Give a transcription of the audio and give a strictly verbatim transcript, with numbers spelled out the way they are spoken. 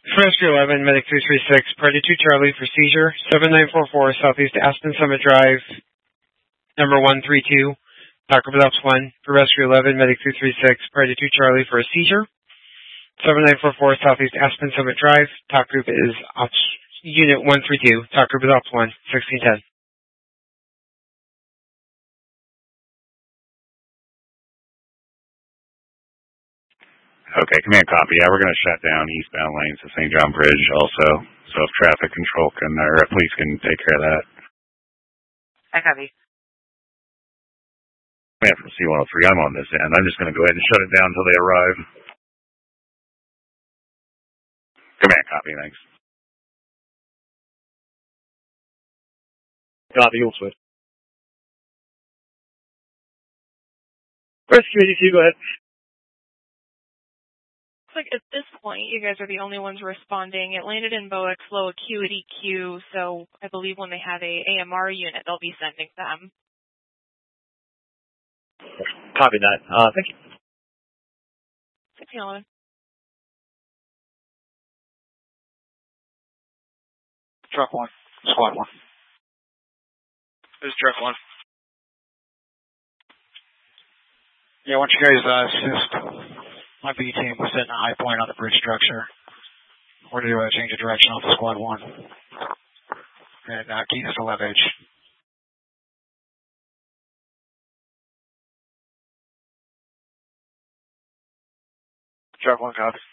Rescue eleven, Medic three three six, Party two Charlie for seizure, seven nine four four Southeast Aspen Summit Drive, number one three two, Taco Bell one. For Rescue eleven, Medic three three six, Party two Charlie for a seizure, seven nine four four Southeast Aspen Summit Drive. Talk group is Ops Unit one three two, Talk group is Ops one, sixteen ten. Okay, command copy. Yeah, we're going to shut down eastbound lanes to Saint John Bridge also. So if traffic control can, or police can take care of that. I copy. Yeah, from C one oh three, I'm on this end. I'm just going to go ahead and shut it down until they arrive. Command copy, thanks. Copy, you'll switch. Rescue eighty-two, go ahead. Looks like at this point, you guys are the only ones responding. It landed in Boex low acuity queue, so I believe when they have a A M R unit, they'll be sending them. Copy that. Uh, thank you. sixteen eleven. Truck one. Squad one. This is truck one. Yeah, why don't you guys uh, assist my B team with setting a high point on the bridge structure. Or to uh, change the direction off of squad one. And uh, keep us to left edge. Truck one, copy.